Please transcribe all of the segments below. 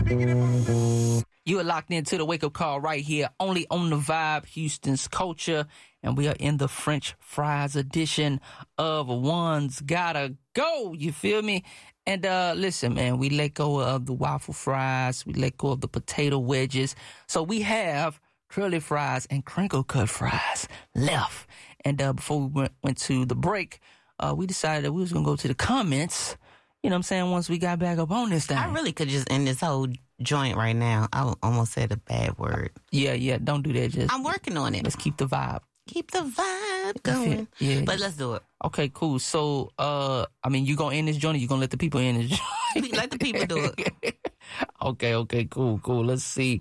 You are locked into the wake-up call right here, only on the Vibe, Houston's culture, and we are in the French fries edition of One's Gotta Go, you feel me? And listen, man, we let go of the waffle fries, we let go of the potato wedges, so we have curly fries and crinkle cut fries left. And before we went to the break, we decided that we was going to go to the comments, you know what I'm saying, once we got back up on this thing. I really could just end this whole joint right now. I almost said a bad word. Yeah, don't do that. I'm working on it. Let's keep the vibe. Keep the vibe going. Yeah. But let's do it. Okay, cool. So, you gonna end this joint or you gonna let the people end this joint? Let the people do it. Okay, cool. Let's see.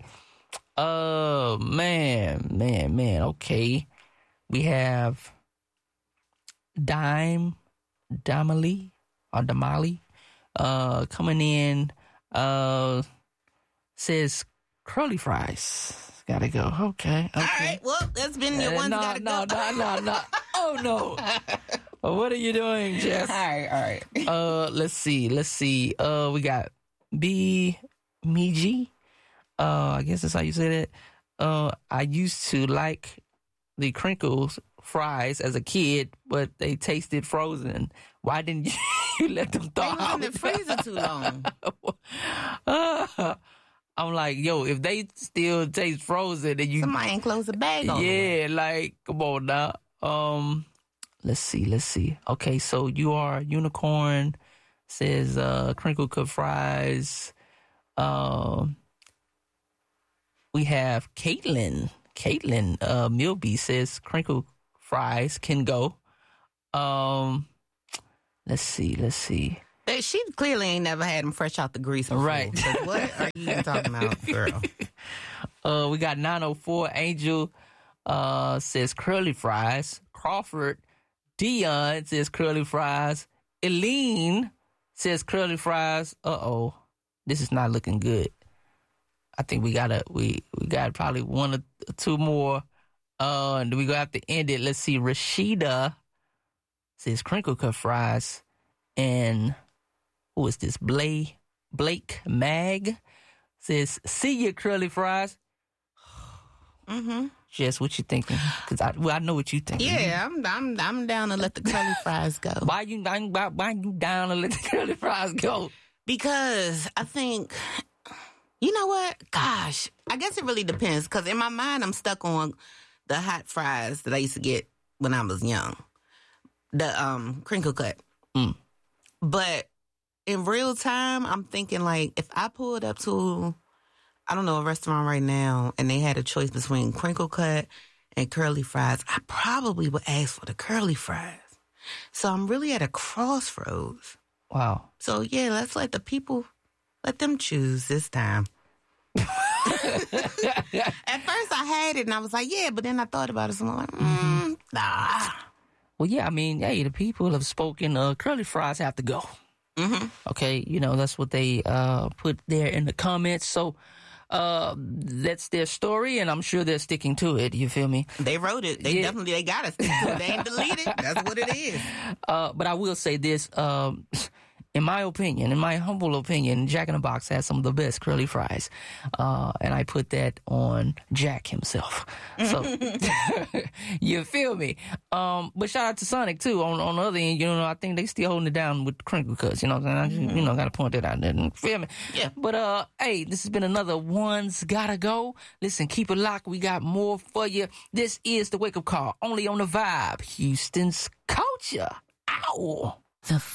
Man. Okay. We have Damali coming in, says curly fries. Gotta go. Okay. All right. Well, that's been your one. Gotta go. No. Oh, no. What are you doing, Jess? All right. Let's see. We got B. Miji. I guess that's how you say that. I used to like the crinkles fries as a kid, but they tasted frozen. Why didn't you let them thaw out? They was in the freezer too long. I'm like, yo, if they still taste frozen, then you somebody ain't close the bag on yeah, like, come on now. Let's see. Okay, so you are unicorn says crinkle cut fries. We have Caitlin Milby says crinkle fries can go. Let's see. She clearly ain't never had them fresh out the grease before. Right. So what are you even talking about, girl? We got 904 Angel says curly fries. Crawford Dion says curly fries. Eileen says curly fries. This is not looking good. I think we got probably one or two more. And we gonna have to end it. Let's see. Rashida says crinkle cut fries. And who is this? Blake Mag says, see you, curly fries. Mm-hmm. Jess, what you thinking? Because I know what you think. Yeah, I'm down to let the curly fries go. Why you down to let the curly fries go? Because I think, you know what? Gosh, I guess it really depends. Because in my mind, I'm stuck on the hot fries that I used to get when I was young. The crinkle cut. Mm. But in real time, I'm thinking like if I pulled up to, I don't know, a restaurant right now and they had a choice between crinkle cut and curly fries, I probably would ask for the curly fries. So I'm really at a crossroads. Wow. So yeah, let's let the people, let them choose this time. At first I had it and I was like, yeah, but then I thought about it. So I'm like, nah. Well, yeah, the people have spoken. Curly fries have to go. Mm-hmm. Okay, that's what they put there in the comments. So that's their story, and I'm sure they're sticking to it. You feel me? They wrote it. They got to stick to it. They ain't delete it. That's what it is. But I will say this. In my humble opinion, Jack in the Box has some of the best curly fries. And I put that on Jack himself. So, you feel me? But shout out to Sonic, too. On the other end, I think they still holding it down with crinkle cuts. You know what I'm saying? I gotta point that out there. You feel me? Yeah. But, hey, this has been another One's Gotta Go. Listen, keep it locked. We got more for you. This is the Wake Up Call, only on the Vibe, Houston's culture. Ow! The